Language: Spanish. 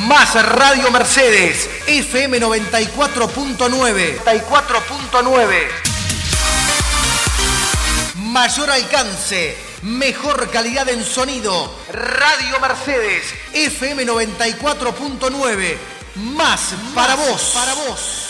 Más Radio Mercedes, FM 94.9. Mayor alcance, mejor calidad en sonido. Radio Mercedes, FM 94.9. Más para vos.